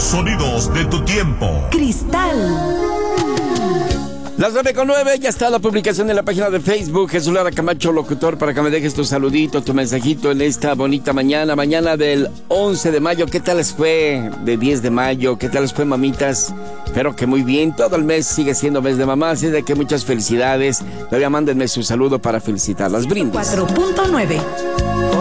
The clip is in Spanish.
sonidos de tu tiempo. Cristal. Las 9:09, ya está la publicación en la página de Facebook. Jesús Lara Camacho, locutor, para que me dejes tu saludito, tu mensajito en esta bonita mañana del 11 de mayo. ¿Qué tal les fue de 10 de mayo? ¿Qué tal les fue, mamitas? Espero que muy bien. Todo el mes sigue siendo mes de mamá, así de que muchas felicidades. Todavía mándenme su saludo para felicitarlas. Brindis. 4.9